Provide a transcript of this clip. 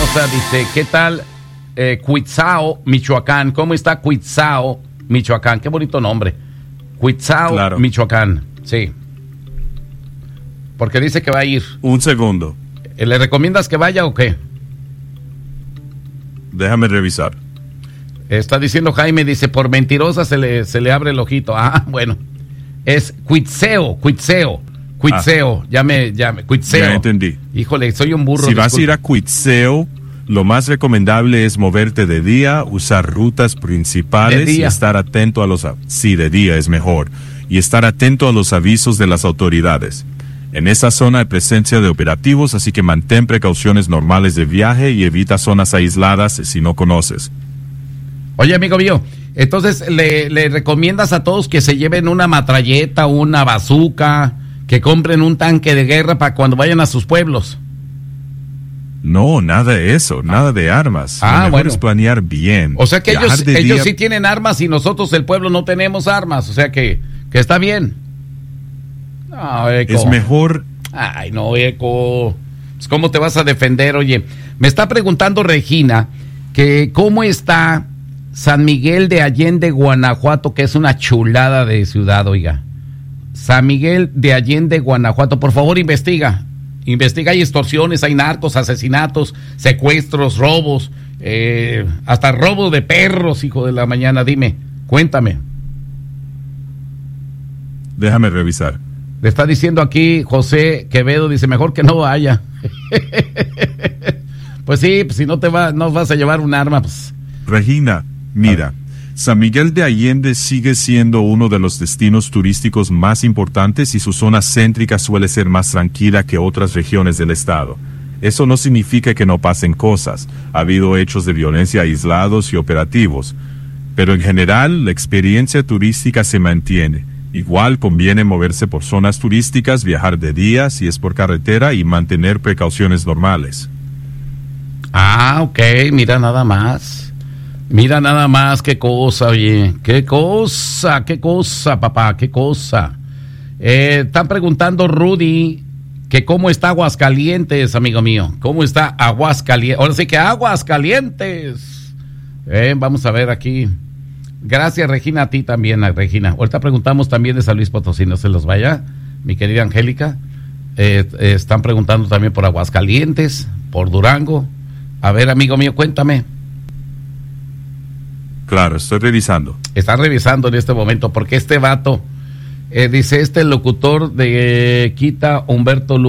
Espinosa dice, ¿qué tal Cuitzao, Michoacán? ¿Cómo está Cuitzao, Michoacán? Qué bonito nombre. Cuitzao, claro. Michoacán, sí. Porque dice que va a ir. Un segundo. ¿Le recomiendas que vaya o qué? Déjame revisar. Está diciendo Jaime, dice, por mentirosa se le abre el ojito. Ah, bueno. Es Cuitzeo. Ya Cuitzeo. Ya entendí. Híjole, soy un burro. Si vas a ir a Cuitzeo, lo más recomendable es moverte de día, usar rutas principales y estar atento a los... Sí, de día es mejor. Y estar atento a los avisos de las autoridades. En esa zona hay presencia de operativos, así que mantén precauciones normales de viaje y evita zonas aisladas si no conoces. Oye, amigo mío, entonces le recomiendas a todos que se lleven una metralleta, una bazooka, que compren un tanque de guerra para cuando vayan a sus pueblos. No, nada de eso, nada de armas. Lo mejor es planear bien. O sea que ellos sí tienen armas y nosotros el pueblo no tenemos armas, o sea que está bien. No, Eco. Es mejor. Ay, no, Eco. Pues, ¿cómo te vas a defender? Oye, me está preguntando Regina que cómo está San Miguel de Allende, Guanajuato, que es una chulada de ciudad, oiga. San Miguel de Allende, Guanajuato, por favor investiga, hay extorsiones, hay narcos, asesinatos, secuestros, robos, hasta robo de perros, hijo de la mañana, dime, cuéntame. Déjame revisar. Le está diciendo aquí José Quevedo, dice, mejor que no vaya. Pues sí, pues si no vas a llevar un arma, pues. Regina, mira, San Miguel de Allende sigue siendo uno de los destinos turísticos más importantes y su zona céntrica suele ser más tranquila que otras regiones del estado. Eso no significa que no pasen cosas. Ha habido hechos de violencia aislados y operativos. Pero en general, la experiencia turística se mantiene. Igual conviene moverse por zonas turísticas, viajar de día si es por carretera y mantener precauciones normales. Ah, ok, mira nada más, qué cosa, oye, qué cosa, papá, qué cosa. Están preguntando Rudy que cómo está Aguascalientes, amigo mío, cómo está Aguascalientes, ahora sí que Aguascalientes. Vamos a ver aquí. Gracias, Regina, a ti también, Regina. Ahorita preguntamos también de San Luis Potosí, no se los vaya, mi querida Angélica. Están preguntando también por Aguascalientes, por Durango. A ver, amigo mío, cuéntame. Claro, estoy revisando. Está revisando en este momento, porque este vato, dice, locutor de Quita, Humberto Luz.